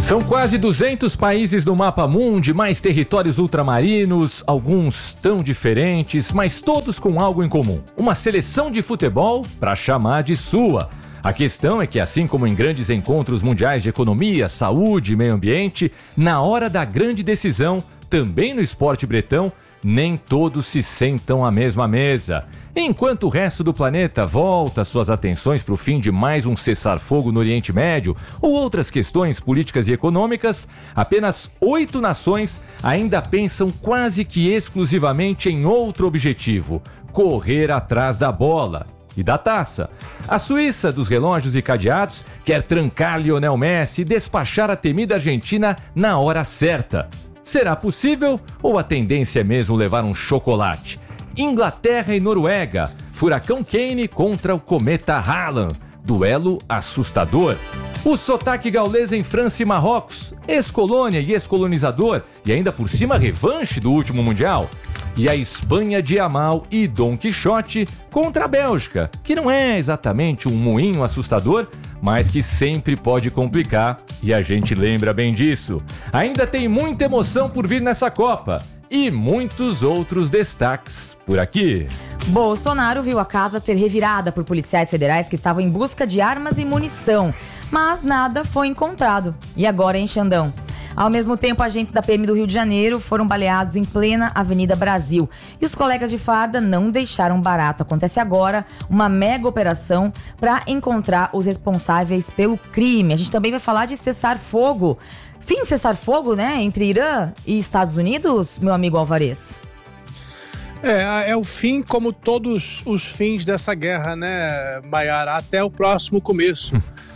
São quase 200 países no mapa mundi, mais territórios ultramarinos, alguns tão diferentes, mas todos com algo em comum. Uma seleção de futebol para chamar de sua. A questão é que, assim como em grandes encontros mundiais de economia, saúde e meio ambiente, na hora da grande decisão, também no esporte bretão, nem todos se sentam à mesma mesa. Enquanto o resto do planeta volta suas atenções para o fim de mais um cessar-fogo no Oriente Médio ou outras questões políticas e econômicas, apenas 8 nações ainda pensam quase que exclusivamente em outro objetivo: correr atrás da bola e da taça. A Suíça, dos relógios e cadeados, quer trancar Lionel Messi e despachar a temida Argentina na hora certa. Será possível ou a tendência é mesmo levar um chocolate? Inglaterra e Noruega, furacão Kane contra o cometa Haaland, duelo assustador. O sotaque gaulês em França e Marrocos, ex-colônia e ex-colonizador, e ainda por cima revanche do último Mundial. E a Espanha de Yamal e Dom Quixote contra a Bélgica, que não é exatamente um moinho assustador, mas que sempre pode complicar, e a gente lembra bem disso. Ainda tem muita emoção por vir nessa Copa. E muitos outros destaques por aqui. Bolsonaro viu a casa ser revirada por policiais federais que estavam em busca de armas e munição, mas nada foi encontrado. E agora, hein, Xandão? Ao mesmo tempo, agentes da PM do Rio de Janeiro foram baleados em plena Avenida Brasil. E os colegas de farda não deixaram barato. Acontece agora uma mega operação para encontrar os responsáveis pelo crime. A gente também vai falar de cessar-fogo. Fim de cessar-fogo, né? Entre Irã e Estados Unidos, meu amigo Alvarez. É o fim, como todos os fins dessa guerra, né, Maiara? Até o próximo começo.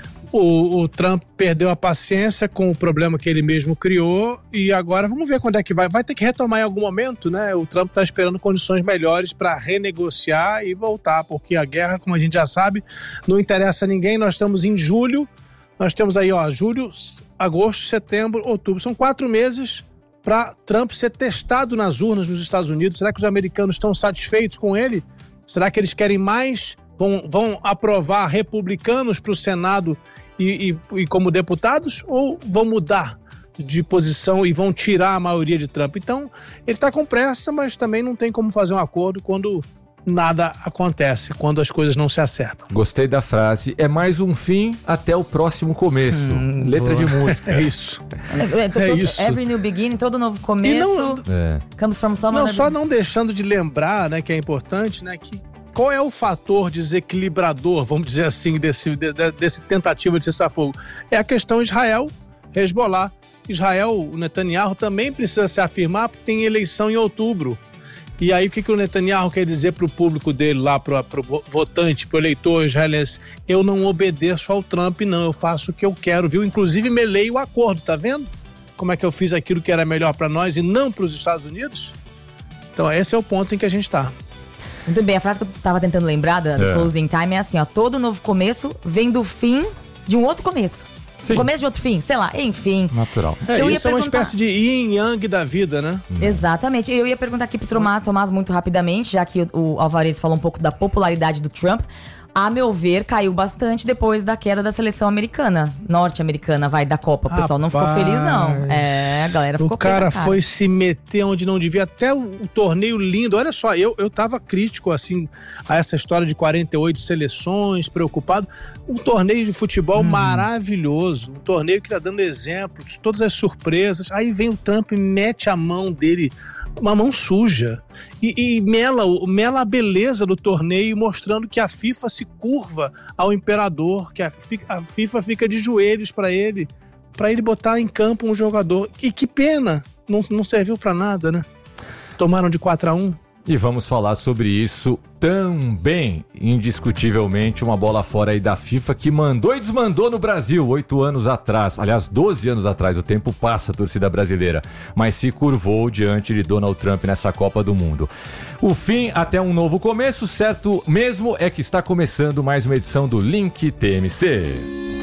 O Trump perdeu a paciência com o problema que ele mesmo criou e agora vamos ver quando é que vai. Vai ter que retomar em algum momento, né? O Trump está esperando condições melhores para renegociar e voltar, porque a guerra, como a gente já sabe, não interessa a ninguém. Nós estamos em julho, nós temos aí, julho, agosto, setembro, outubro. São 4 meses para Trump ser testado nas urnas nos Estados Unidos. Será que os americanos estão satisfeitos com ele? Será que eles querem mais? Vão aprovar republicanos para o Senado e como deputados? Ou vão mudar de posição e vão tirar a maioria de Trump? Então, ele está com pressa, mas também não tem como fazer um acordo quando nada acontece, quando as coisas não se acertam. Gostei da frase. É mais um fim até o próximo começo. Letra de música. É isso. Isso. Every new beginning, todo novo começo. Comes from someone. Só não deixando de lembrar, né, que é importante, né, que qual é o fator desequilibrador, vamos dizer assim, desse tentativa de cessar-fogo? É a questão Israel-Hezbollah. Israel, o Netanyahu também precisa se afirmar porque tem eleição em outubro. E aí o que o Netanyahu quer dizer para o público dele lá, para o votante, para o eleitor israelense? Eu não obedeço ao Trump, não, eu faço o que eu quero, viu? Inclusive melei o acordo, tá vendo? Como é que eu fiz aquilo que era melhor para nós e não para os Estados Unidos? Então esse é o ponto em que a gente está. Muito bem, a frase que eu estava tentando lembrar do closing time é assim, todo novo começo vem do fim de um outro começo. Sim. Começo de outro fim, sei lá, enfim. Natural. Isso é uma espécie de yin e yang da vida, né? Exatamente. Eu ia perguntar aqui pro Tomás muito rapidamente, já que o Alvarez falou um pouco da popularidade do Trump. A meu ver, caiu bastante depois da queda da seleção americana, norte-americana, da Copa. O pessoal não ficou feliz, não. A galera ficou O cara foi se meter onde não devia. Até o torneio lindo. Olha só, eu tava crítico, assim, a essa história de 48 seleções, preocupado. Um torneio de futebol maravilhoso. Um torneio que tá dando exemplo de todas as surpresas. Aí vem o Trump e mete a mão dele, uma mão suja, e mela a beleza do torneio, mostrando que a FIFA se curva ao imperador, que a FIFA fica de joelhos para ele botar em campo um jogador. E que pena, não serviu para nada, né? Tomaram de 4-1. E vamos falar sobre isso também, indiscutivelmente, uma bola fora aí da FIFA que mandou e desmandou no Brasil 8 anos atrás, aliás, 12 anos atrás, o tempo passa, a torcida brasileira, mas se curvou diante de Donald Trump nessa Copa do Mundo. O fim até um novo começo, certo mesmo é que está começando mais uma edição do Link TMC.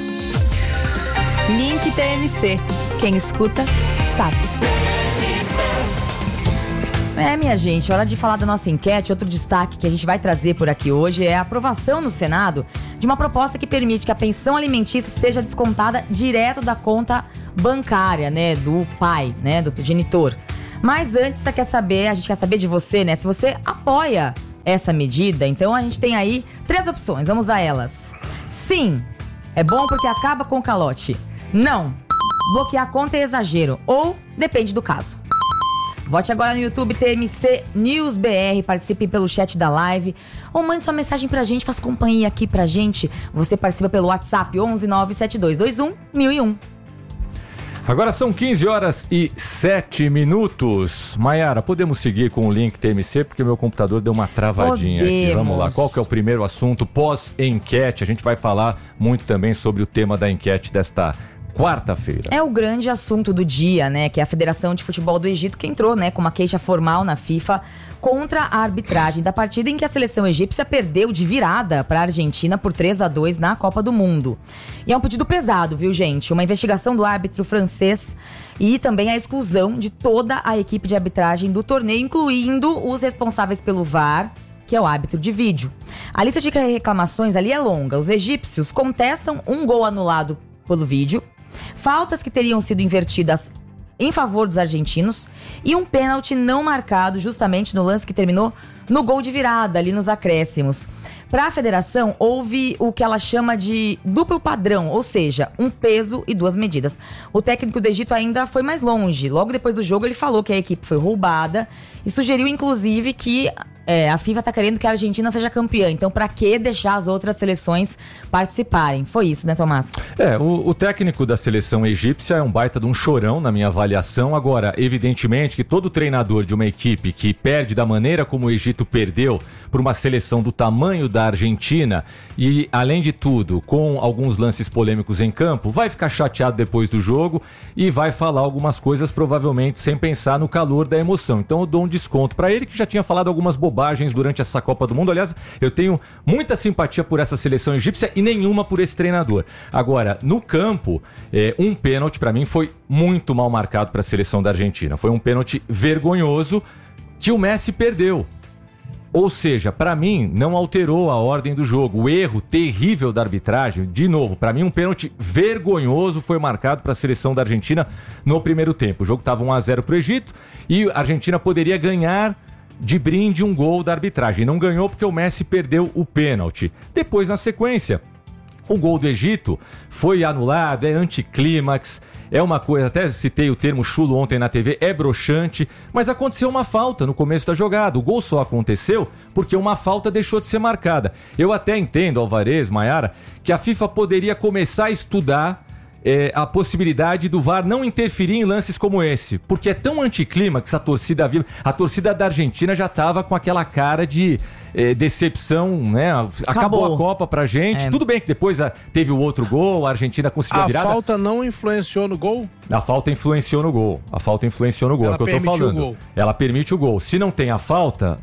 Link TMC, quem escuta sabe. Minha gente, hora de falar da nossa enquete. Outro destaque que a gente vai trazer por aqui hoje é a aprovação no Senado de uma proposta que permite que a pensão alimentícia seja descontada direto da conta bancária, né, do pai, né, do genitor. Mas antes, a gente quer saber de você, né, se você apoia essa medida. Então a gente tem aí 3 opções, vamos a elas. Sim, é bom porque acaba com o calote. Não, bloquear a conta é exagero. Ou depende do caso. Vote agora no YouTube TMC News BR, participe pelo chat da live ou mande sua mensagem pra gente, faz companhia aqui pra gente. Você participa pelo WhatsApp 11 97221 1001. Agora são 15h07. Maiara, podemos seguir com o link TMC, porque meu computador deu uma travadinha aqui. Vamos lá, qual que é o primeiro assunto pós-enquete? A gente vai falar muito também sobre o tema da enquete desta quarta-feira. É o grande assunto do dia, né? Que é a Federação de Futebol do Egito, que entrou, né, com uma queixa formal na FIFA contra a arbitragem da partida em que a seleção egípcia perdeu de virada para a Argentina por 3-2 na Copa do Mundo. E é um pedido pesado, viu, gente? Uma investigação do árbitro francês e também a exclusão de toda a equipe de arbitragem do torneio, incluindo os responsáveis pelo VAR, que é o árbitro de vídeo. A lista de reclamações ali é longa. Os egípcios contestam um gol anulado pelo vídeo, faltas que teriam sido invertidas em favor dos argentinos e um pênalti não marcado justamente no lance que terminou no gol de virada, ali nos acréscimos. Para a federação, houve o que ela chama de duplo padrão, ou seja, um peso e 2 medidas. O técnico do Egito ainda foi mais longe. Logo depois do jogo, ele falou que a equipe foi roubada e sugeriu, inclusive, que a FIFA tá querendo que a Argentina seja campeã. Então, pra que deixar as outras seleções participarem? Foi isso, né, Tomás? O técnico da seleção egípcia é um baita de um chorão, na minha avaliação. Agora, evidentemente que todo treinador de uma equipe que perde da maneira como o Egito perdeu por uma seleção do tamanho da Argentina e, além de tudo, com alguns lances polêmicos em campo, vai ficar chateado depois do jogo e vai falar algumas coisas provavelmente sem pensar no calor da emoção. Então, eu dou um desconto pra ele, que já tinha falado algumas bobagens durante essa Copa do Mundo. Aliás, eu tenho muita simpatia por essa seleção egípcia e nenhuma por esse treinador. Agora, no campo, um pênalti pra mim foi muito mal marcado para a seleção da Argentina. Foi um pênalti vergonhoso que o Messi perdeu. Ou seja, pra mim, não alterou a ordem do jogo. O erro terrível da arbitragem, de novo, pra mim um pênalti vergonhoso foi marcado para a seleção da Argentina no primeiro tempo. O jogo estava 1-0 pro Egito e a Argentina poderia ganhar de brinde um gol da arbitragem. Não ganhou porque o Messi perdeu o pênalti. Depois, na sequência, o gol do Egito foi anulado, é anticlímax, é uma coisa, até citei o termo chulo ontem na TV, é broxante, mas aconteceu uma falta no começo da jogada. O gol só aconteceu porque uma falta deixou de ser marcada. Eu até entendo, Alvarez, Maiara, que a FIFA poderia começar a estudar a possibilidade do VAR não interferir em lances como esse, porque é tão anticlímax a torcida da Argentina já estava com aquela cara de decepção, né? Acabou a Copa pra gente. Tudo bem que depois teve o outro gol, a Argentina conseguiu a virada. A falta não influenciou no gol? A falta influenciou no gol. É o que eu tô falando. Ela permite o gol. Se não tem a falta,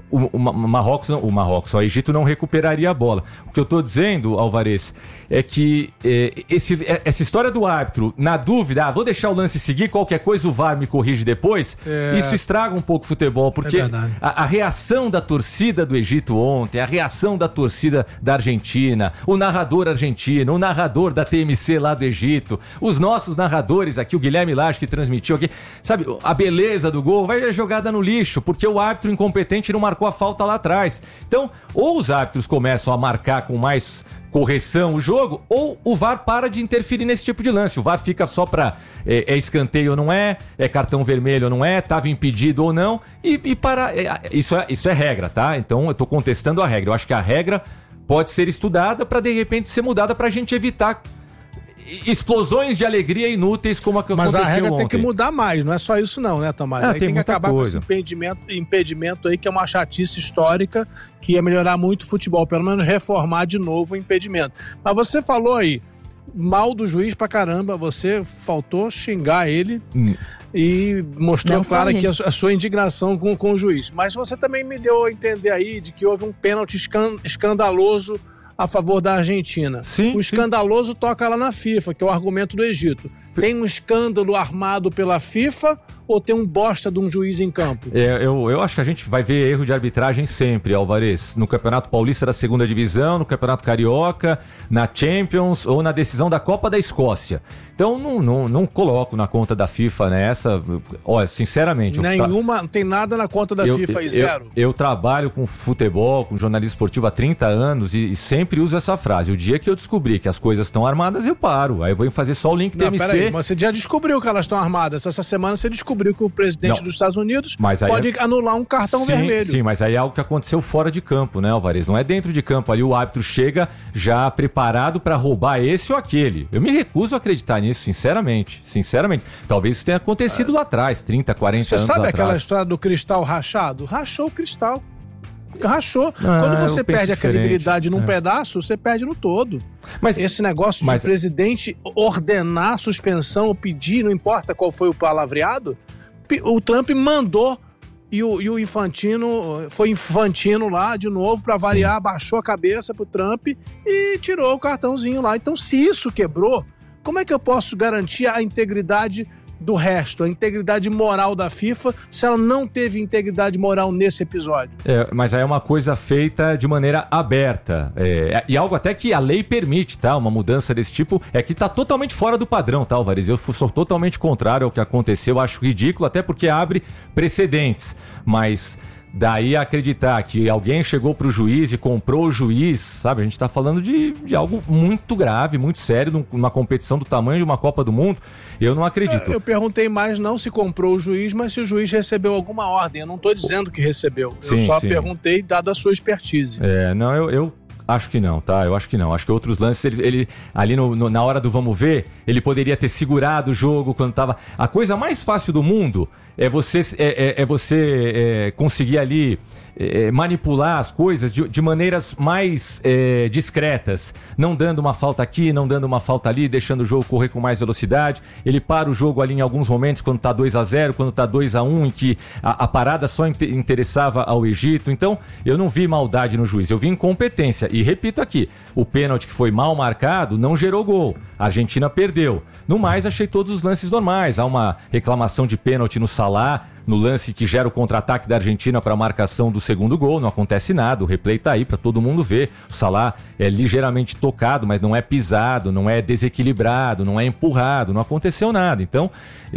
o Egito não recuperaria a bola. O que eu tô dizendo, Alvarez, é que essa história do árbitro, na dúvida, vou deixar o lance seguir, qualquer coisa o VAR me corrige depois, isso estraga um pouco o futebol, porque a reação da torcida do Egito ontem, a reação da torcida da Argentina, o narrador argentino, o narrador da TMC lá do Egito, os nossos narradores aqui, o Guilherme Lage que transmitiu aqui, sabe, a beleza do gol vai jogada no lixo, porque o árbitro incompetente não marcou a falta lá atrás. Então, ou os árbitros começam a marcar com mais correção o jogo, ou o VAR para de interferir nesse tipo de lance. O VAR fica só pra escanteio ou não é cartão vermelho ou não tava impedido ou não, e para... Isso é regra, tá? Então eu tô contestando a regra. Eu acho que a regra pode ser estudada pra de repente ser mudada pra gente evitar explosões de alegria inúteis como a que aconteceu ontem. Mas a regra tem que mudar mais, não é só isso não, né, Tomás? Aí tem que acabar com esse impedimento aí, que é uma chatice histórica, que ia melhorar muito o futebol, pelo menos reformar de novo o impedimento. Mas você falou aí mal do juiz pra caramba, você faltou xingar ele e mostrou claro aqui a sua indignação com o juiz. Mas você também me deu a entender aí de que houve um pênalti escandaloso a favor da Argentina. O escandaloso toca lá na FIFA, que é o argumento do Egito. Tem um escândalo armado pela FIFA ou tem um bosta de um juiz em campo? Eu acho que a gente vai ver erro de arbitragem sempre, Alvarez. No Campeonato Paulista da Segunda Divisão, no Campeonato Carioca, na Champions ou na decisão da Copa da Escócia. Então não coloco na conta da FIFA nessa. Olha, sinceramente. Nenhuma, não tem nada na conta da FIFA, zero. Eu trabalho com futebol, com jornalismo esportivo há 30 anos e sempre uso essa frase. O dia que eu descobrir que as coisas estão armadas, eu paro. Aí eu vou fazer só o link DMC. Peraí, mas você já descobriu que elas estão armadas. Essa semana você descobriu que o presidente dos Estados Unidos pode anular um cartão vermelho. Sim, mas aí é algo que aconteceu fora de campo, né, Alvarez? Não é dentro de campo. Ali o árbitro chega já preparado para roubar esse ou aquele. Eu me recuso a acreditar nisso, sinceramente. Talvez isso tenha acontecido lá atrás, 30, 40 anos atrás. Você sabe aquela história do cristal rachado? Rachou o cristal. Rachou. Quando você perde a credibilidade num pedaço, você perde no todo. Mas esse negócio de presidente ordenar suspensão ou pedir, não importa qual foi o palavreado, o Trump mandou e o Infantino foi Infantino lá de novo para variar, abaixou a cabeça pro Trump e tirou o cartãozinho lá. Então, se isso quebrou, como é que eu posso garantir a integridade do resto, a integridade moral da FIFA, se ela não teve integridade moral nesse episódio? Mas aí é uma coisa feita de maneira aberta. E algo até que a lei permite, tá? Uma mudança desse tipo é que tá totalmente fora do padrão, tá, Alvarez? Eu sou totalmente contrário ao que aconteceu, acho ridículo, até porque abre precedentes. Mas daí a acreditar que alguém chegou pro juiz e comprou o juiz, sabe? A gente tá falando de algo muito grave, muito sério, numa competição do tamanho de uma Copa do Mundo. Eu não acredito. Eu perguntei mais não se comprou o juiz, mas se o juiz recebeu alguma ordem. Eu não tô dizendo que recebeu. Eu só perguntei, dada a sua expertise. Eu acho que não, tá? Eu acho que não. Acho que outros lances, ele ali na hora do vamos ver, ele poderia ter segurado o jogo quando tava... A coisa mais fácil do mundo é você conseguir ali manipular as coisas de maneiras mais discretas, não dando uma falta aqui, não dando uma falta ali, deixando o jogo correr com mais velocidade. Ele para o jogo ali em alguns momentos, quando tá 2-0, quando tá 2-1, em que a parada só interessava ao Egito. Então, eu não vi maldade no juiz, eu vi incompetência. E repito aqui, o pênalti que foi mal marcado não gerou gol. A Argentina perdeu. No mais, achei todos os lances normais. Há uma reclamação de pênalti no Salah, no lance que gera o contra-ataque da Argentina para a marcação do segundo gol. Não acontece nada, o replay tá aí para todo mundo ver. O Salah é ligeiramente tocado, mas não é pisado, não é desequilibrado, não é empurrado, não aconteceu nada. Então,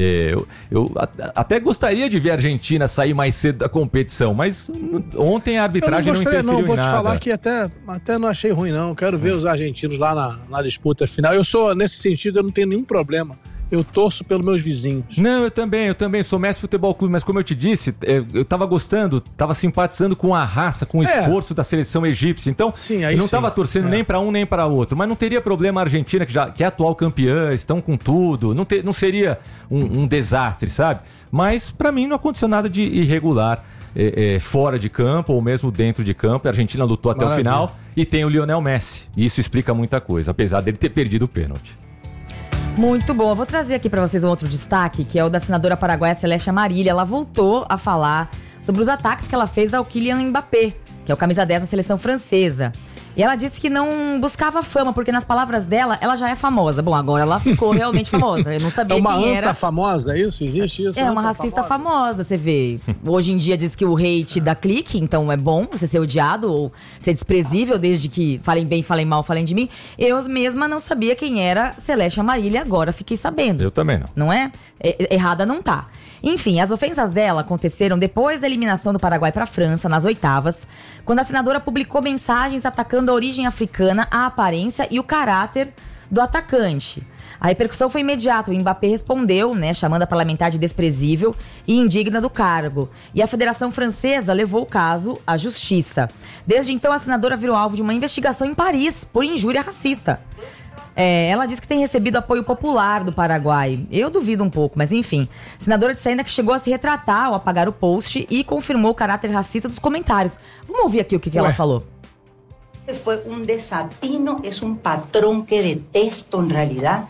eu até gostaria de ver a Argentina sair mais cedo da competição, mas ontem a arbitragem não interferiu em nada. Vou te falar que até não achei ruim não. Quero ver os argentinos lá na disputa final. Eu sou, nesse sentido, eu não tenho nenhum problema. Eu torço pelos meus vizinhos. Não, eu também sou Messi Futebol Clube, mas como eu te disse, eu tava gostando, tava simpatizando com a raça, com o esforço da seleção egípcia. Então, eu não tava torcendo nem para um nem para outro. Mas não teria problema a Argentina, que é atual campeã, estão com tudo. Não seria um desastre, sabe? Mas para mim não aconteceu nada de irregular. Fora de campo ou mesmo dentro de campo. A Argentina lutou até o final e tem o Lionel Messi. Isso explica muita coisa, apesar dele ter perdido o pênalti. Muito bom. Eu vou trazer aqui para vocês um outro destaque, que é o da senadora paraguaia Celeste Amarilla. Ela voltou a falar sobre os ataques que ela fez ao Kylian Mbappé, que é o camisa 10 da seleção francesa. E ela disse que não buscava fama, porque nas palavras dela, ela já é famosa. Bom, agora ela ficou realmente famosa. Eu não sabia quem era. É uma anta famosa, isso? Existe isso? É uma racista famosa, você vê. Hoje em dia diz que o hate dá clique, então é bom você ser odiado ou ser desprezível, desde que falem bem, falem mal, falem de mim. Eu mesma não sabia quem era Celeste Amarilla, agora fiquei sabendo. Eu também não. Não é? Errada não tá. Enfim, as ofensas dela aconteceram depois da eliminação do Paraguai para a França, nas oitavas, quando a senadora publicou mensagens atacando a origem africana, a aparência e o caráter do atacante. A repercussão foi imediata. O Mbappé respondeu, chamando a parlamentar de desprezível e indigna do cargo. E a Federação Francesa levou o caso à justiça. Desde então, a senadora virou alvo de uma investigação em Paris por injúria racista. Ela disse que tem recebido apoio popular do Paraguai. Eu duvido um pouco, mas enfim. A senadora disse ainda que chegou a se retratar ao apagar o post e confirmou o caráter racista dos comentários. Vamos ouvir aqui o que ela falou. Fue un desatino, es un patrón que detesto en realidad.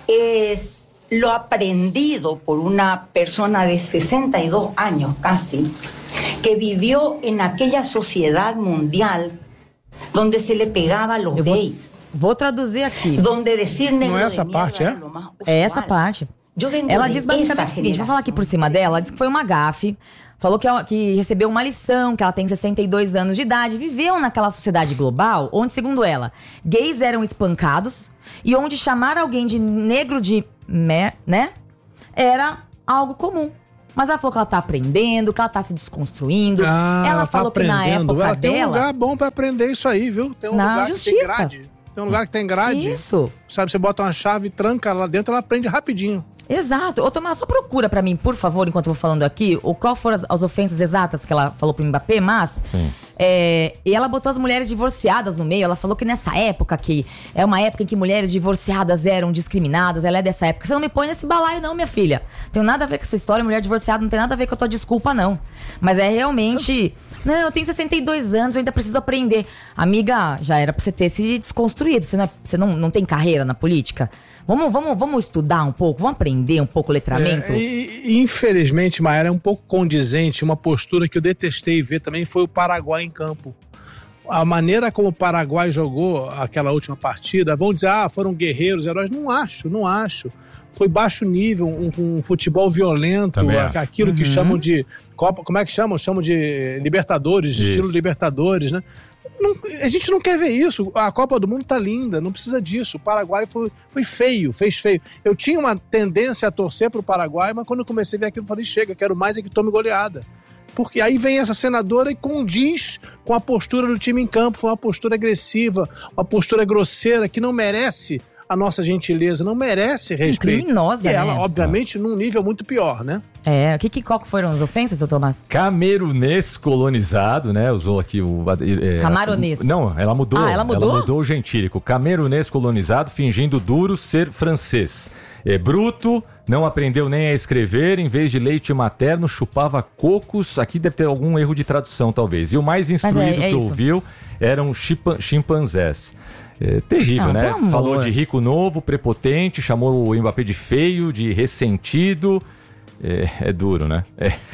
Es lo aprendido por una persona de 62 años casi, que vivió en aquella sociedad mundial donde se le pegaba a los gays. Vou traduzir aqui. Donde decir Não é essa parte, é? É essa parte. Ela diz basicamente o seguinte, vou falar aqui por cima dela, ela diz que foi uma gafe, falou que recebeu uma lição, que ela tem 62 anos de idade, viveu naquela sociedade global, onde, segundo ela, gays eram espancados e onde chamar alguém de negro de, né, era algo comum. Mas ela falou que ela tá aprendendo, que ela tá se desconstruindo. Ela falou que na época ela tem dela... um lugar bom pra aprender isso aí, viu? Tem um lugar justiça. que tem grade. Tem um lugar que tem grade. Isso. Sabe, você bota uma chave, tranca lá dentro, ela aprende rapidinho. Exato. Ô, Tomás, só procura pra mim, por favor, enquanto eu vou falando aqui, qual foram as ofensas exatas que ela falou pro Mbappé, mas... e ela botou as mulheres divorciadas no meio. Ela falou que nessa época, que é uma época em que mulheres divorciadas eram discriminadas, ela é dessa época. Você não me põe nesse balaio não, minha filha. Tem nada a ver com essa história, mulher divorciada não tem nada a ver com a tua desculpa, não. Mas é realmente... Não, eu tenho 62 anos, eu ainda preciso aprender. Amiga, já era pra você ter se desconstruído. Você não tem carreira na política? Vamos estudar um pouco, vamos aprender um pouco o letramento? Infelizmente, Mayara, é um pouco condizente. Uma postura que eu detestei ver também foi o Paraguai em campo. A maneira como o Paraguai jogou aquela última partida, vão dizer, foram guerreiros, heróis. Não acho. Foi baixo nível, um futebol violento, aquilo que chamam de Copa, como é que chamam? Chamam de Libertadores, de estilo Libertadores, né? A gente não quer ver isso. A Copa do Mundo tá linda, não precisa disso. O Paraguai foi feio, fez feio. Eu tinha uma tendência a torcer pro Paraguai, mas quando eu comecei a ver aquilo, eu falei, chega, quero mais é que tome goleada. Porque aí vem essa senadora e condiz com a postura do time em campo. Foi uma postura agressiva, uma postura grosseira que não merece a nossa gentileza, não merece respeito. Criminosa, e ela, né? obviamente, num nível muito pior, né? Qual que foram as ofensas, doutor Tomás? Camerunês colonizado, né? Usou aqui o... Camaronês. Não, ela mudou. Ela mudou? Ela mudou o gentílico. Camerunês colonizado, fingindo duro ser francês. Bruto, não aprendeu nem a escrever, em vez de leite materno, chupava cocos. Aqui deve ter algum erro de tradução, talvez. E o mais instruído que ouviu eram chimpanzés. Terrível, né? Falou de rico novo, prepotente, chamou o Mbappé de feio, de ressentido. É duro, né?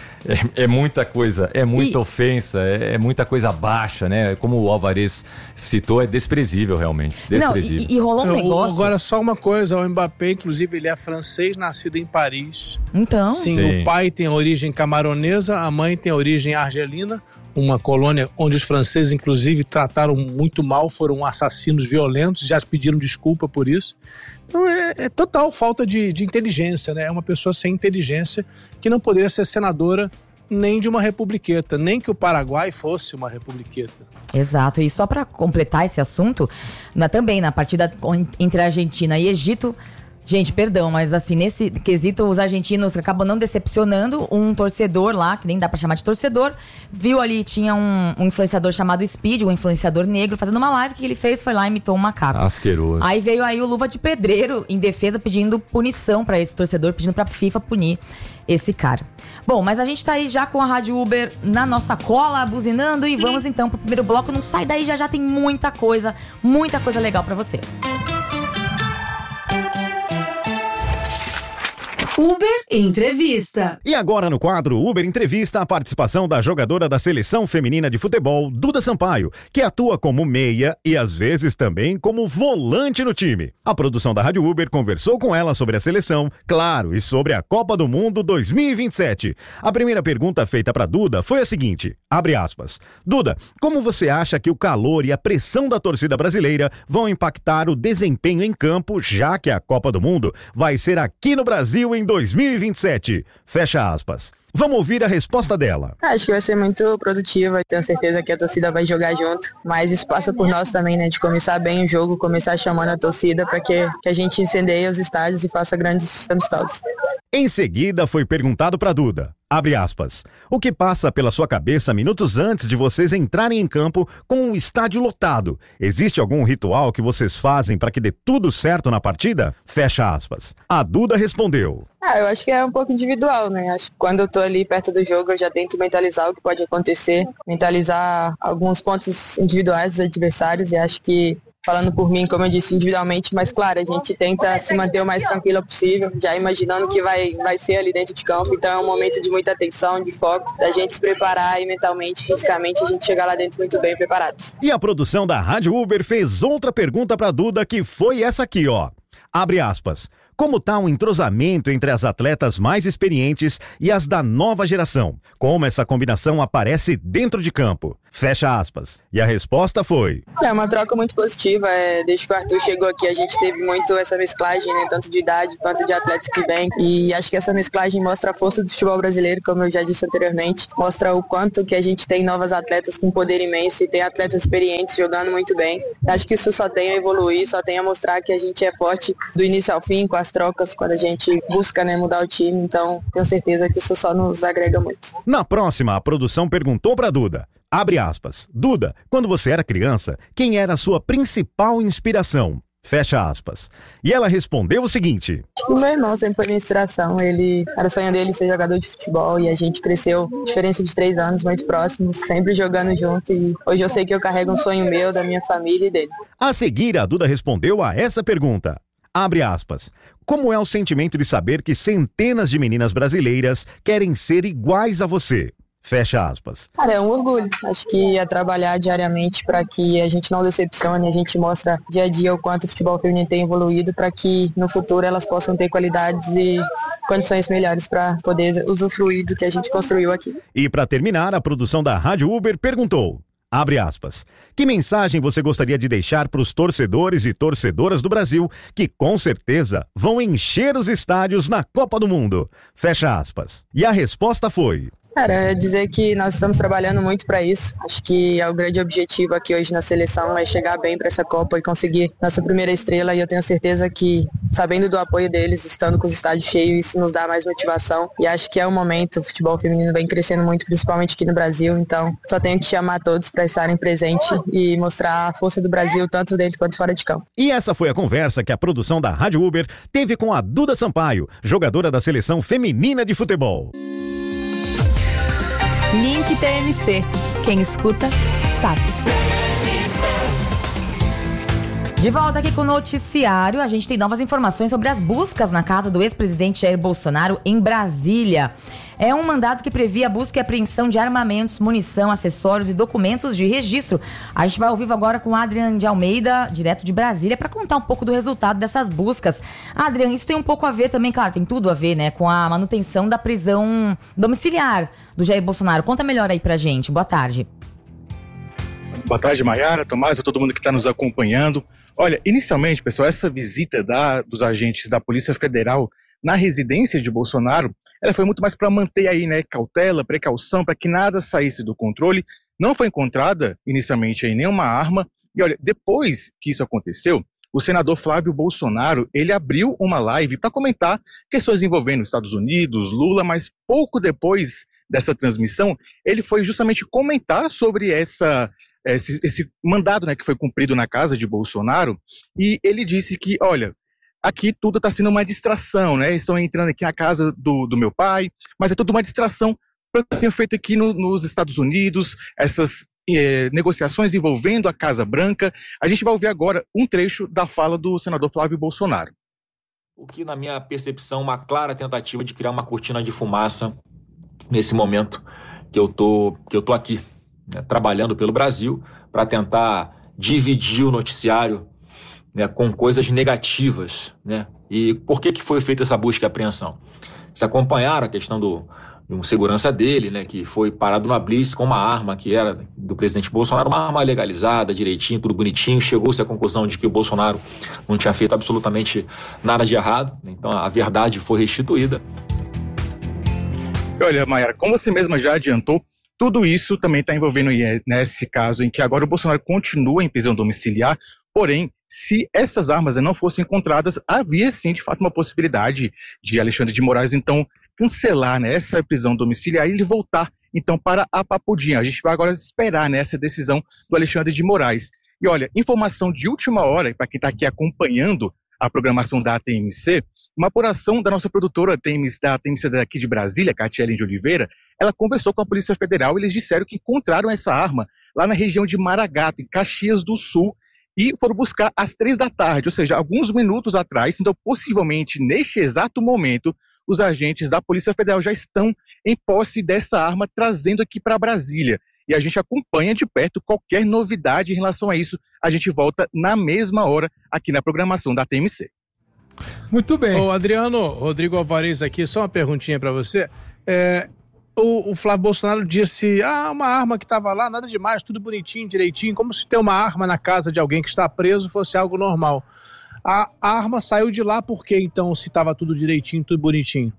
É muita coisa, é muita ofensa, é muita coisa baixa, né? Como o Alvarez citou, é desprezível realmente. Desprezível. E rolou um negócio... Agora, só uma coisa, o Mbappé, inclusive, ele é francês, nascido em Paris. Então... Sim, o pai tem origem camaronesa, a mãe tem origem argelina, uma colônia onde os franceses, inclusive, trataram muito mal, foram assassinos violentos, já pediram desculpa por isso. Então é total falta de inteligência, né? É uma pessoa sem inteligência que não poderia ser senadora nem de uma republiqueta, nem que o Paraguai fosse uma republiqueta. Exato, e só para completar esse assunto, também na partida entre Argentina e Egito, gente, perdão, mas assim, nesse quesito, os argentinos acabam não decepcionando. Um torcedor lá, que nem dá pra chamar de torcedor, viu ali, tinha um influenciador chamado Speed, um influenciador negro, fazendo uma live. O que ele fez? Foi lá e imitou um macaco. Asqueroso. Aí veio aí o Luva de Pedreiro, em defesa, pedindo punição pra esse torcedor, pedindo pra FIFA punir esse cara. Bom, mas a gente tá aí já com a Rádio Uber na nossa cola, buzinando, e vamos então pro primeiro bloco. Não sai daí, já tem muita coisa legal pra você. Uber Entrevista. E agora no quadro Uber Entrevista, a participação da jogadora da seleção feminina de futebol, Duda Sampaio, que atua como meia e às vezes também como volante no time. A produção da Rádio Uber conversou com ela sobre a seleção, claro, e sobre a Copa do Mundo 2027. A primeira pergunta feita para Duda foi a seguinte, abre aspas. Duda, como você acha que o calor e a pressão da torcida brasileira vão impactar o desempenho em campo, já que a Copa do Mundo vai ser aqui no Brasil em 2027. Fecha aspas. Vamos ouvir a resposta dela. Acho que vai ser muito produtiva, tenho certeza que a torcida vai jogar junto, mas isso passa por nós também, né, de começar bem o jogo, começar chamando a torcida para que a gente incendeie os estádios e faça grandes amistosos. Em seguida foi perguntado para Duda, abre aspas, o que passa pela sua cabeça minutos antes de vocês entrarem em campo com o estádio lotado? Existe algum ritual que vocês fazem para que dê tudo certo na partida? Fecha aspas. A Duda respondeu. Eu acho que é um pouco individual, né? Acho que quando eu tô ali perto do jogo, eu já tento mentalizar o que pode acontecer, mentalizar alguns pontos individuais dos adversários, e acho que falando por mim, como eu disse, individualmente, mas claro, a gente tenta se manter o mais tranquila possível, já imaginando que vai ser ali dentro de campo, então é um momento de muita atenção, de foco, da gente se preparar e mentalmente, fisicamente, a gente chegar lá dentro muito bem preparados. E a produção da Rádio Uber fez outra pergunta para Duda, que foi essa aqui, ó. Abre aspas. Como está um entrosamento entre as atletas mais experientes e as da nova geração? Como essa combinação aparece dentro de campo? Fecha aspas. E a resposta foi... É uma troca muito positiva. Desde que o Arthur chegou aqui, a gente teve muito essa mesclagem, né? Tanto de idade quanto de atletas que vêm. E acho que essa mesclagem mostra a força do futebol brasileiro, como eu já disse anteriormente. Mostra o quanto que a gente tem novas atletas com poder imenso e tem atletas experientes jogando muito bem. Acho que isso só tem a evoluir, só tem a mostrar que a gente é forte do início ao fim, com as trocas, quando a gente busca, né, mudar o time. Então, tenho certeza que isso só nos agrega muito. Na próxima, a produção perguntou para Duda. Abre aspas. Duda, quando você era criança, quem era a sua principal inspiração? Fecha aspas. E ela respondeu o seguinte. O meu irmão sempre foi minha inspiração. Era o sonho dele ser jogador de futebol e a gente cresceu, diferença de 3 anos, muito próximos, sempre jogando junto. E hoje eu sei que eu carrego um sonho meu, da minha família e dele. A seguir, a Duda respondeu a essa pergunta. Abre aspas. Como é o sentimento de saber que centenas de meninas brasileiras querem ser iguais a você? Fecha aspas. Cara, é um orgulho. Acho que é trabalhar diariamente para que a gente não decepcione, a gente mostra dia a dia o quanto o futebol feminino tem evoluído para que no futuro elas possam ter qualidades e condições melhores para poder usufruir do que a gente construiu aqui. E para terminar, a produção da Rádio Uber perguntou, abre aspas, que mensagem você gostaria de deixar para os torcedores e torcedoras do Brasil que com certeza vão encher os estádios na Copa do Mundo? Fecha aspas. E a resposta foi... Cara, é dizer que nós estamos trabalhando muito para isso. Acho que o grande objetivo aqui hoje na seleção é chegar bem para essa Copa e conseguir nossa primeira estrela. E eu tenho certeza que, sabendo do apoio deles, estando com os estádios cheios, isso nos dá mais motivação. E acho que é o momento. O futebol feminino vem crescendo muito, principalmente aqui no Brasil. Então, só tenho que chamar todos para estarem presentes e mostrar a força do Brasil, tanto dentro quanto fora de campo. E essa foi a conversa que a produção da Rádio Uber teve com a Duda Sampaio, jogadora da seleção feminina de futebol. Link TMC. Quem escuta, sabe. De volta aqui com o noticiário, a gente tem novas informações sobre as buscas na casa do ex-presidente Jair Bolsonaro em Brasília. É um mandado que previa a busca e apreensão de armamentos, munição, acessórios e documentos de registro. A gente vai ao vivo agora com o Adrian de Almeida, direto de Brasília, para contar um pouco do resultado dessas buscas. Adrian, isso tem um pouco a ver também, claro, tem tudo a ver, né, com a manutenção da prisão domiciliar do Jair Bolsonaro. Conta melhor aí pra gente. Boa tarde. Boa tarde, Maiara, Tomás, a todo mundo que está nos acompanhando. Olha, inicialmente, pessoal, essa visita dos agentes da Polícia Federal na residência de Bolsonaro, ela foi muito mais para manter aí, né, cautela, precaução, para que nada saísse do controle. Não foi encontrada inicialmente aí nenhuma arma. E olha, depois que isso aconteceu, o senador Flávio Bolsonaro, ele abriu uma live para comentar questões envolvendo Estados Unidos, Lula, mas pouco depois dessa transmissão, ele foi justamente comentar sobre esse mandado, né, que foi cumprido na casa de Bolsonaro, e ele disse que, olha, aqui tudo está sendo uma distração, né? Estão entrando aqui na casa do meu pai, mas é tudo uma distração para o que eu tenho feito aqui nos Estados Unidos, essas negociações envolvendo a Casa Branca. A gente vai ouvir agora um trecho da fala do senador Flávio Bolsonaro. O que, na minha percepção, uma clara tentativa de criar uma cortina de fumaça nesse momento que eu tô aqui, né, trabalhando pelo Brasil para tentar dividir o noticiário, né, com coisas negativas, né? E por que foi feita essa busca e apreensão? Se acompanharam a questão de um segurança dele, né, que foi parado na blitz com uma arma que era do presidente Bolsonaro, uma arma legalizada, direitinho, tudo bonitinho. Chegou-se à conclusão de que o Bolsonaro não tinha feito absolutamente nada de errado. Então a verdade foi restituída. Olha, Maiara, como você mesma já adiantou, tudo isso também está envolvendo nesse caso em que agora o Bolsonaro continua em prisão domiciliar. Porém, se essas armas não fossem encontradas, havia sim, de fato, uma possibilidade de Alexandre de Moraes, então, cancelar, né, essa prisão domiciliar e ele voltar, então, para a Papudinha. A gente vai agora esperar, né, essa decisão do Alexandre de Moraes. E olha, informação de última hora, para quem está aqui acompanhando a programação da TMC, uma apuração da nossa produtora da TMC daqui de Brasília, Catiele de Oliveira, ela conversou com a Polícia Federal e eles disseram que encontraram essa arma lá na região de Maragato, em Caxias do Sul. e foram buscar às 3h, ou seja, alguns minutos atrás. Então, possivelmente, neste exato momento, os agentes da Polícia Federal já estão em posse dessa arma, trazendo aqui para Brasília. E a gente acompanha de perto qualquer novidade em relação a isso. A gente volta na mesma hora aqui na programação da TMC. Muito bem. Ô, Adriano, Rodrigo Alvarez aqui, só uma perguntinha para você. O Flávio Bolsonaro disse, uma arma que estava lá, nada demais, tudo bonitinho, direitinho, como se ter uma arma na casa de alguém que está preso fosse algo normal. A arma saiu de lá por quê, então, se estava tudo direitinho, tudo bonitinho?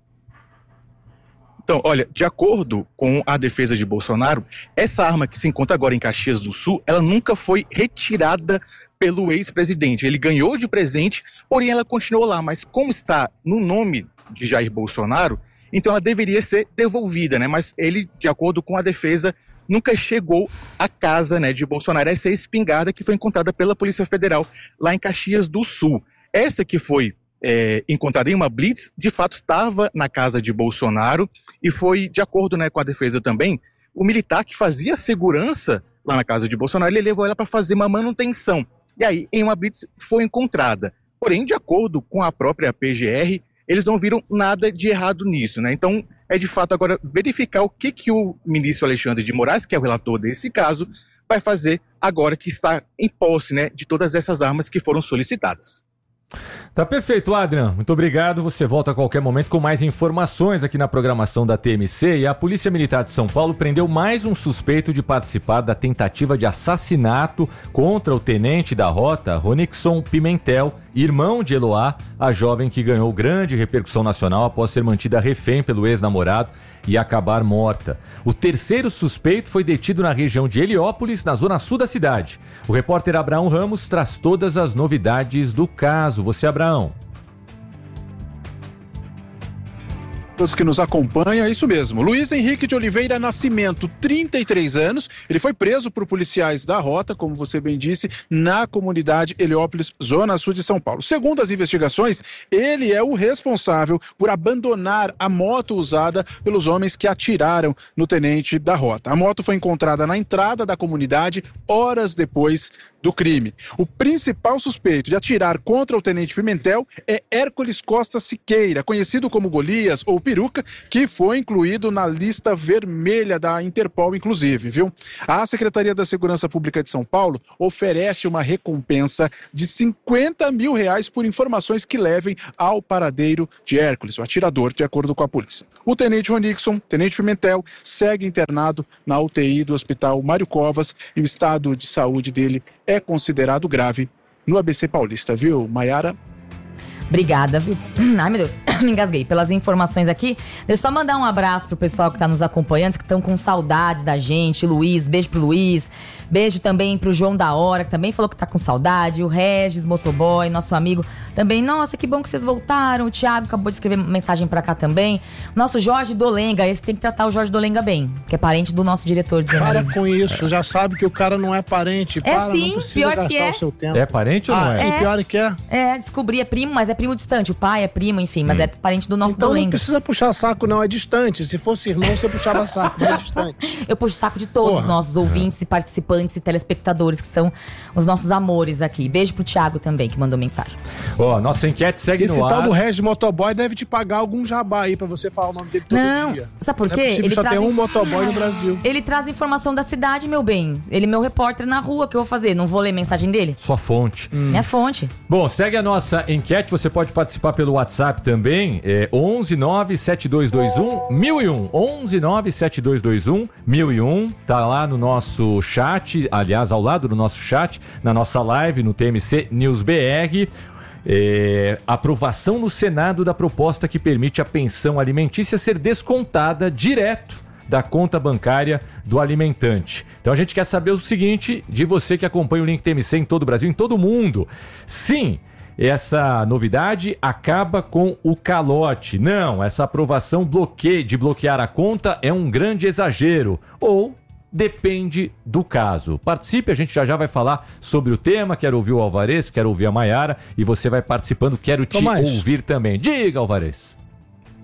Então, olha, de acordo com a defesa de Bolsonaro, essa arma que se encontra agora em Caxias do Sul, ela nunca foi retirada pelo ex-presidente. Ele ganhou de presente, porém ela continuou lá, mas como está no nome de Jair Bolsonaro, então ela deveria ser devolvida, né? Mas ele, de acordo com a defesa, nunca chegou à casa, né, de Bolsonaro. Essa é a espingarda que foi encontrada pela Polícia Federal lá em Caxias do Sul. Essa que foi encontrada em uma blitz, de fato estava na casa de Bolsonaro e foi, de acordo, né, com a defesa também, o militar que fazia segurança lá na casa de Bolsonaro, ele levou ela para fazer uma manutenção. E aí, em uma blitz, foi encontrada. Porém, de acordo com a própria PGR, eles não viram nada de errado nisso, né? Então, é de fato agora verificar o que o ministro Alexandre de Moraes, que é o relator desse caso, vai fazer agora que está em posse, né, de todas essas armas que foram solicitadas. Tá perfeito, Adrian. Muito obrigado. Você volta a qualquer momento com mais informações aqui na programação da TMC. E a Polícia Militar de São Paulo prendeu mais um suspeito de participar da tentativa de assassinato contra o tenente da rota, Ronixon Pimentel, irmão de Eloá, a jovem que ganhou grande repercussão nacional após ser mantida refém pelo ex-namorado e acabar morta. O terceiro suspeito foi detido na região de Heliópolis, na zona sul da cidade. O repórter Abraão Ramos traz todas as novidades do caso. Você, Abraão. Todos que nos acompanham, é isso mesmo. Luiz Henrique de Oliveira Nascimento, 33 anos, ele foi preso por policiais da rota, como você bem disse, na comunidade Heliópolis, zona sul de São Paulo. Segundo as investigações, ele é o responsável por abandonar a moto usada pelos homens que atiraram no tenente da rota. A moto foi encontrada na entrada da comunidade horas depois do crime. O principal suspeito de atirar contra o tenente Pimentel é Hércules Costa Siqueira, conhecido como Golias ou Peruca, que foi incluído na lista vermelha da Interpol, inclusive, viu? A Secretaria da Segurança Pública de São Paulo oferece uma recompensa de R$50 mil por informações que levem ao paradeiro de Hércules, o atirador, de acordo com a polícia. O tenente Ronixon, tenente Pimentel, segue internado na UTI do Hospital Mário Covas e o estado de saúde dele é considerado grave no ABC Paulista, viu, Maiara? Obrigada, viu? Ai, meu Deus, me engasguei pelas informações aqui. Deixa eu só mandar um abraço pro pessoal que tá nos acompanhando, que estão com saudades da gente. Luiz, beijo pro Luiz. Beijo também pro João da Hora, que também falou que tá com saudade. O Regis, motoboy, nosso amigo também. Nossa, que bom que vocês voltaram. O Thiago acabou de escrever mensagem pra cá também. Nosso Jorge Dolenga, esse tem que tratar o Jorge Dolenga bem, que é parente do nosso diretor de jornalismo. Para com isso, já sabe que o cara não é parente. Sim, não precisa pior gastar que é. o seu tempo. É parente ou não é? E pior que é. É, descobri, é primo, mas é primo distante. O pai é primo, enfim, mas é parente do nosso então Dolenga. Não precisa puxar saco, não, é distante. Se fosse irmão, você puxava saco, não é distante. Eu puxo saco de todos os nossos ouvintes e participantes e telespectadores, que são os nossos amores aqui. Beijo pro Thiago também, que mandou mensagem. Nossa enquete segue no ar. Esse tal do Regis Motoboy deve te pagar algum jabá aí pra você falar o nome dele todo dia. Sabe por quê? Não é possível, só tem um motoboy no Brasil. Ele traz informação da cidade, meu bem. Ele é meu repórter na rua, que eu vou fazer? Não vou ler mensagem dele? Sua fonte. Minha fonte. Bom, segue a nossa enquete, você pode participar pelo WhatsApp também, 11 97221 1001, 11 97221 1001, tá lá no nosso chat, aliás, ao lado do nosso chat, na nossa live no TMC News BR. Aprovação no Senado da proposta que permite a pensão alimentícia ser descontada direto da conta bancária do alimentante. Então a gente quer saber o seguinte de você que acompanha o Link TMC em todo o Brasil, em todo o mundo. Sim, essa novidade acaba com o calote. Não, essa aprovação de bloquear a conta é um grande exagero. Ou depende do caso. Participe, a gente já vai falar sobre o tema. Quero ouvir o Alvarez, quero ouvir a Maiara e você vai participando, quero te ouvir também. Diga, Alvarez.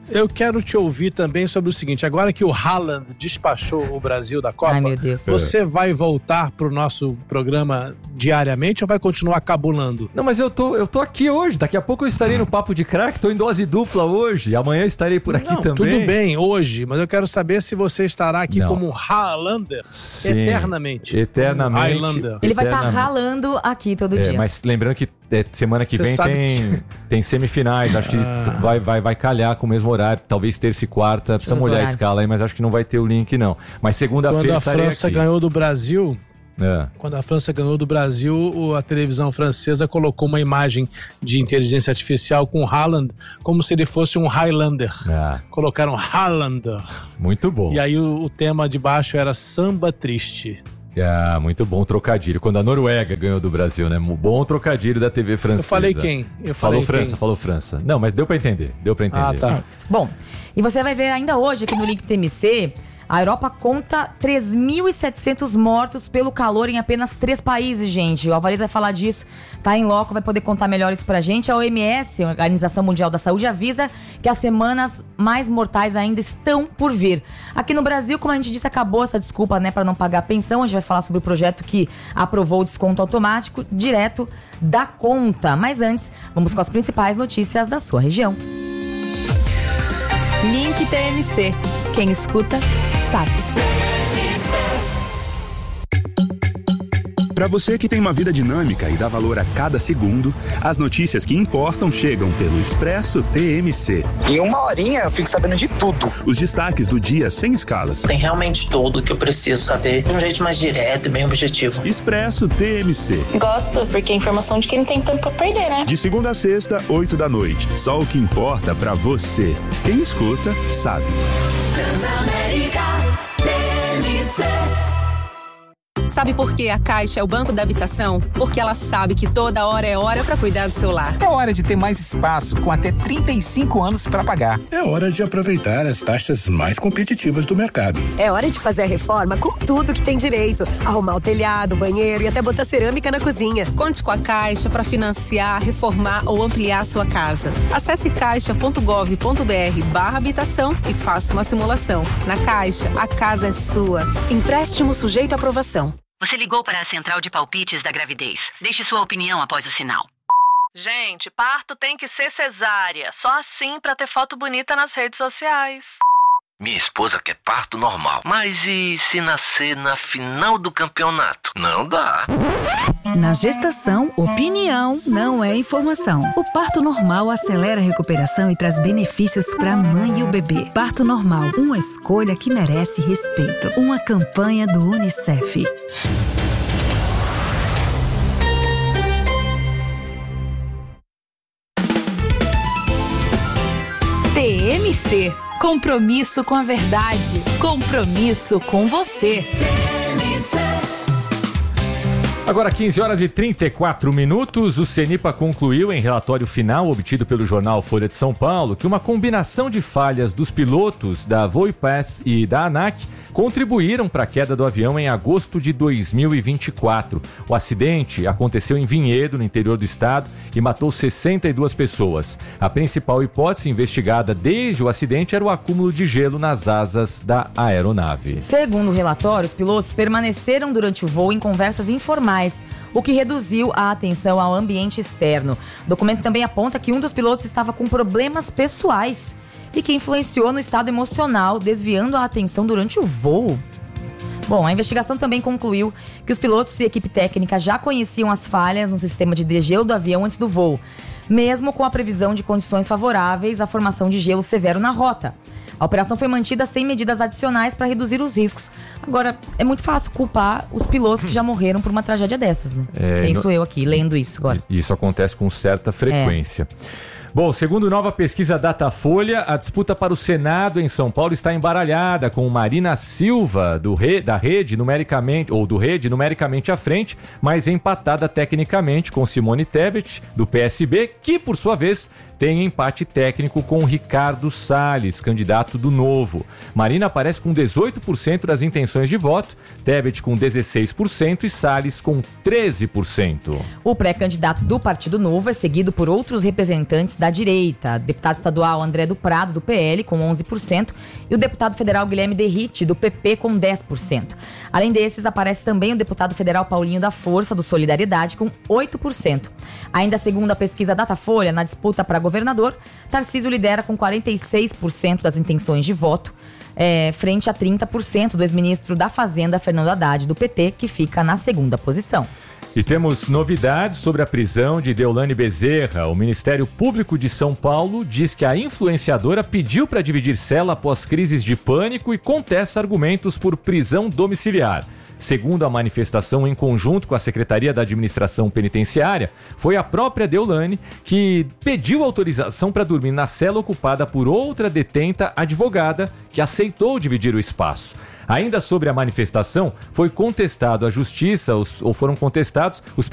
Eu quero te ouvir também sobre o seguinte, agora que o Haaland despachou o Brasil da Copa, ai, meu Deus, você vai voltar pro nosso programa diariamente ou vai continuar cabulando? Não, mas eu tô aqui hoje, daqui a pouco eu estarei no Papo de Craque, tô em dose dupla hoje, amanhã estarei por aqui também. Tudo bem, hoje, mas eu quero saber se você estará aqui como Haalander eternamente. Eternamente. Ele vai estar ralando aqui todo dia. Mas lembrando que semana que vem tem semifinais, acho que vai calhar com o mesmo horário, talvez terça e quarta, precisa olhar a escala aí, mas acho que não vai ter o link não. Mas segunda-feira estarei aqui. Quando a França ganhou do Brasil... Quando a França ganhou do Brasil, a televisão francesa colocou uma imagem de inteligência artificial com o Haaland como se ele fosse um Highlander. Colocaram Haalander. Muito bom. E aí o tema de baixo era Samba Triste. Muito bom trocadilho. Quando a Noruega ganhou do Brasil, né? Bom trocadilho da TV francesa. Eu falei quem? Falou França. Não, mas deu pra entender. Tá. Bom, e você vai ver ainda hoje aqui no Link TMC, a Europa conta 3.700 mortos pelo calor em apenas 3 países, gente. O Alvarez vai falar disso, tá em loco, vai poder contar melhor isso pra gente. A OMS, a Organização Mundial da Saúde, avisa que as semanas mais mortais ainda estão por vir. Aqui no Brasil, como a gente disse, acabou essa desculpa, né, pra não pagar a pensão. A gente vai falar sobre o projeto que aprovou o desconto automático direto da conta. Mas antes, vamos com as principais notícias da sua região. Link TMC. Quem escuta, sabe. Para você que tem uma vida dinâmica e dá valor a cada segundo, as notícias que importam chegam pelo Expresso TMC. Em uma horinha eu fico sabendo de tudo. Os destaques do dia sem escalas. Tem realmente tudo que eu preciso saber de um jeito mais direto e bem objetivo. Expresso TMC. Gosto, porque é informação de quem não tem tempo pra perder, né? De segunda a sexta, 8 da noite. Só o que importa pra você. Quem escuta, sabe. Transamérica TMC. Sabe por que a Caixa é o banco da habitação? Porque ela sabe que toda hora é hora para cuidar do seu lar. É hora de ter mais espaço, com até 35 anos para pagar. É hora de aproveitar as taxas mais competitivas do mercado. É hora de fazer a reforma com tudo que tem direito. Arrumar o telhado, o banheiro e até botar cerâmica na cozinha. Conte com a Caixa para financiar, reformar ou ampliar a sua casa. Acesse caixa.gov.br/habitação e faça uma simulação. Na Caixa, a casa é sua. Empréstimo sujeito à aprovação. Você ligou para a central de palpites da gravidez. Deixe sua opinião após o sinal. Gente, parto tem que ser cesárea. Só assim pra ter foto bonita nas redes sociais. Minha esposa quer parto normal. Mas e se nascer na final do campeonato? Não dá. Na gestação, opinião não é informação. O parto normal acelera a recuperação e traz benefícios para a mãe e o bebê. Parto normal, uma escolha que merece respeito. Uma campanha do UNICEF. TMC. Compromisso com a verdade. Compromisso com você. Agora 15 horas e 34 minutos, o CENIPA concluiu em relatório final obtido pelo jornal Folha de São Paulo que uma combinação de falhas dos pilotos da Voipass e da ANAC contribuíram para a queda do avião em agosto de 2024. O acidente aconteceu em Vinhedo, no interior do estado, e matou 62 pessoas. A principal hipótese investigada desde o acidente era o acúmulo de gelo nas asas da aeronave. Segundo o relatório, os pilotos permaneceram durante o voo em conversas informais, o que reduziu a atenção ao ambiente externo. O documento também aponta que um dos pilotos estava com problemas pessoais e que influenciou no estado emocional, desviando a atenção durante o voo. Bom, a investigação também concluiu que os pilotos e equipe técnica já conheciam as falhas no sistema de degelo do avião antes do voo, mesmo com a previsão de condições favoráveis à formação de gelo severo na rota. A operação foi mantida sem medidas adicionais para reduzir os riscos. Agora, é muito fácil culpar os pilotos que já morreram por uma tragédia dessas, né? Penso eu aqui, lendo isso agora. Isso acontece com certa frequência. Bom, segundo nova pesquisa Datafolha, a disputa para o Senado em São Paulo está embaralhada, com Marina Silva, do Rede numericamente à frente, mas empatada tecnicamente com Simone Tebet, do PSB, que, por sua vez, tem empate técnico com Ricardo Salles, candidato do Novo. Marina aparece com 18% das intenções de voto, Tebet com 16% e Salles com 13%. O pré-candidato do Partido Novo é seguido por outros representantes da da direita. Deputado estadual André do Prado, do PL, com 11%, e o deputado federal Guilherme Derrite, do PP, com 10%. Além desses, aparece também o deputado federal Paulinho da Força, do Solidariedade, com 8%. Ainda segundo a pesquisa Datafolha, na disputa para governador, Tarcísio lidera com 46% das intenções de voto, frente a 30% do ex-ministro da Fazenda, Fernando Haddad, do PT, que fica na segunda posição. E temos novidades sobre a prisão de Deolane Bezerra. O Ministério Público de São Paulo diz que a influenciadora pediu para dividir cela após crises de pânico e contesta argumentos por prisão domiciliar. Segundo a manifestação em conjunto com a Secretaria da Administração Penitenciária, foi a própria Deolane que pediu autorização para dormir na cela ocupada por outra detenta advogada que aceitou dividir o espaço. Ainda sobre a manifestação, foi contestado à Justiça, foram contestados os